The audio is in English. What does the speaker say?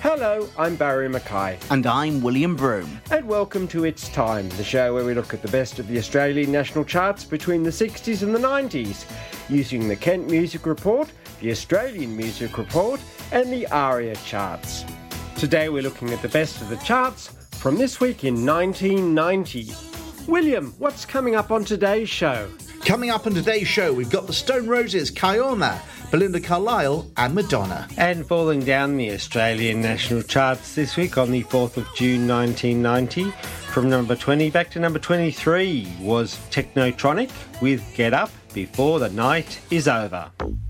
Hello, I'm Barry Mackay. And I'm William Broome. And welcome to It's Time, the show where we look at the best of the Australian national charts between the 60s and the 90s, using the Kent Music Report, the Australian Music Report, and the ARIA charts. Today we're looking at the best of the charts from this week in 1990. William, what's coming up on today's show? Coming up on today's show, we've got the Stone Roses, Kiona, Belinda Carlisle and Madonna. And falling down the Australian national charts this week on the 4th of June 1990, from number 20 back to number 23 was Technotronic with Get Up Before the Night Is Over.